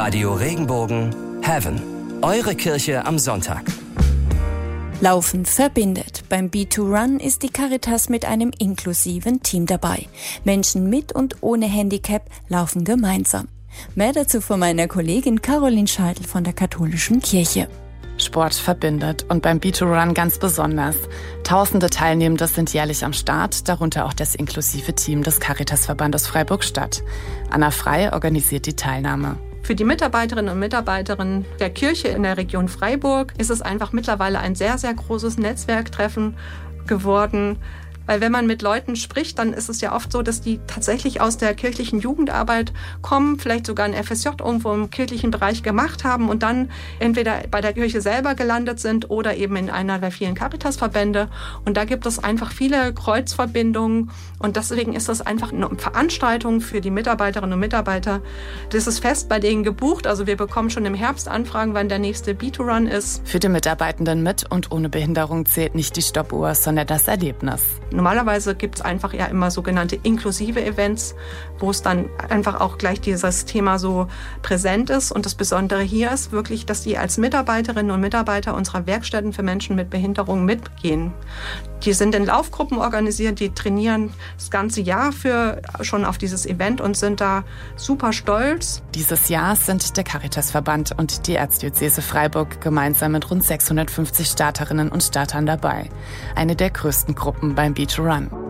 Radio Regenbogen Heaven. Eure Kirche am Sonntag. Laufen verbindet. Beim B2Run ist die Caritas mit einem inklusiven Team dabei. Menschen mit und ohne Handicap laufen gemeinsam. Mehr dazu von meiner Kollegin Caroline Scheidel von der Katholischen Kirche. Sport verbindet und beim B2Run ganz besonders. Tausende Teilnehmende sind jährlich am Start, darunter auch das inklusive Team des Caritasverbandes Freiburg-Stadt. Anna Frei organisiert die Teilnahme. Für die Mitarbeiterinnen und Mitarbeiter der Kirche in der Region Freiburg ist es einfach mittlerweile ein sehr, sehr großes Netzwerktreffen geworden. Weil wenn man mit Leuten spricht, dann ist es ja oft so, dass die tatsächlich aus der kirchlichen Jugendarbeit kommen, vielleicht sogar ein FSJ irgendwo im kirchlichen Bereich gemacht haben und dann entweder bei der Kirche selber gelandet sind oder eben in einer der vielen Caritasverbände. Und da gibt es einfach viele Kreuzverbindungen und deswegen ist das einfach eine Veranstaltung für die Mitarbeiterinnen und Mitarbeiter. Das ist fest bei denen gebucht, also wir bekommen schon im Herbst Anfragen, wann der nächste B2Run ist. Für die Mitarbeitenden mit und ohne Behinderung zählt nicht die Stoppuhr, sondern das Erlebnis. Normalerweise gibt es einfach ja immer sogenannte inklusive Events, wo es dann einfach auch gleich dieses Thema so präsent ist. Und das Besondere hier ist wirklich, dass die als Mitarbeiterinnen und Mitarbeiter unserer Werkstätten für Menschen mit Behinderung mitgehen. Die sind in Laufgruppen organisiert, die trainieren das ganze Jahr schon auf dieses Event und sind da super stolz. Dieses Jahr sind der Caritasverband und die Erzdiözese Freiburg gemeinsam mit rund 650 Starterinnen und Startern dabei. Eine der größten Gruppen beim B2Run.